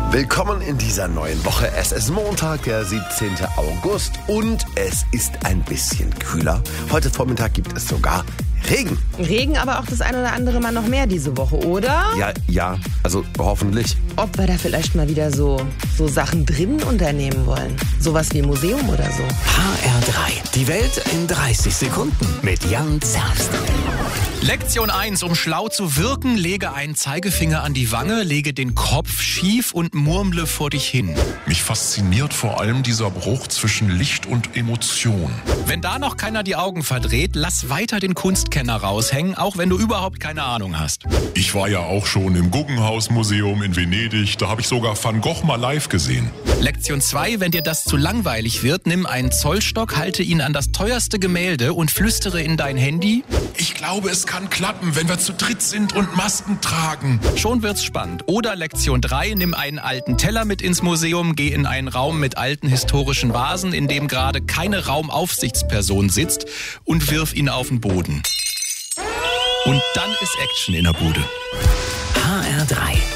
Willkommen in dieser neuen Woche. Es ist Montag, der 17. August und es ist ein bisschen kühler. Heute Vormittag gibt es sogar Regen. Regen, aber auch das ein oder andere Mal noch mehr diese Woche, oder? Ja, also hoffentlich. Ob wir da vielleicht mal wieder so Sachen drinnen unternehmen wollen. Sowas wie Museum oder so. HR3. Die Welt in 30 Sekunden mit Jan Zerbst. Lektion 1. Um schlau zu wirken, lege einen Zeigefinger an die Wange, lege den Kopf schief und murmle vor dich hin. Mich fasziniert vor allem dieser Bruch zwischen Licht und Emotion. Wenn da noch keiner die Augen verdreht, lass weiter den Kunstkenner raushängen, auch wenn du überhaupt keine Ahnung hast. Ich war ja auch schon im Guggenhaus-Museum in Venedig. Da habe ich sogar Van Gogh mal live gesehen. Lektion 2. Wenn dir das zu langweilig wird, nimm einen Zollstock, halte ihn an das teuerste Gemälde und flüstere in dein Handy. Ich glaube, es kann klappen, wenn wir zu dritt sind und Masken tragen. Schon wird's spannend. Oder Lektion 3. Nimm einen alten Teller mit ins Museum, geh in einen Raum mit alten historischen Vasen, in dem gerade keine Raumaufsichtsperson sitzt und wirf ihn auf den Boden. Und dann ist Action in der Bude. HR3.